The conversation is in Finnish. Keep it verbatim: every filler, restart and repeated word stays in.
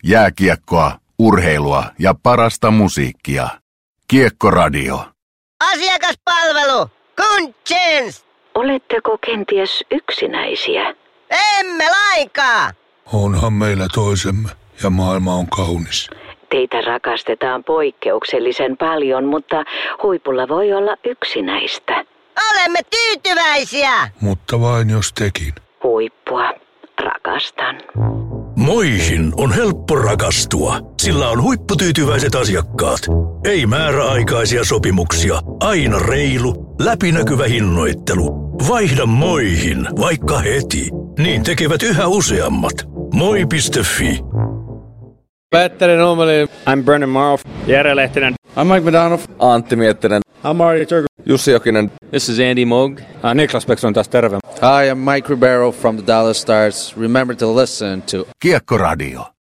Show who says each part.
Speaker 1: Jääkiekkoa, urheilua ja parasta musiikkia. Kiekkoradio.
Speaker 2: Asiakaspalvelu! Kuntsens!
Speaker 3: Oletteko kenties yksinäisiä?
Speaker 2: Emme lainkaan!
Speaker 4: Onhan meillä toisemme ja maailma on kaunis.
Speaker 3: Teitä rakastetaan poikkeuksellisen paljon, mutta huipulla voi olla yksinäistä.
Speaker 2: Olemme tyytyväisiä!
Speaker 4: Mutta vain jos tekin.
Speaker 3: Huippua rakastan.
Speaker 5: Moihin on helppo rakastua, sillä on huipputyytyväiset asiakkaat. Ei määräaikaisia sopimuksia, aina reilu, läpinäkyvä hinnoittelu. Vaihda Moihin vaikka heti. Niin tekevät yhä useammat. moi piste fi.
Speaker 6: Petteri Nummeli.
Speaker 7: I'm Brennan Maroff.
Speaker 6: Jere Lehtinen.
Speaker 7: I'm Mike Madanoff.
Speaker 8: Antti Miettinen.
Speaker 6: I'm Marty Turku.
Speaker 8: Jussi Jokinen.
Speaker 7: This is Andy Moog.
Speaker 6: Uh, Niklas Bäckström taas terve.
Speaker 9: Hi, I'm Mike Ribeiro from the Dallas Stars. Remember to listen to
Speaker 1: Kiekkoradio.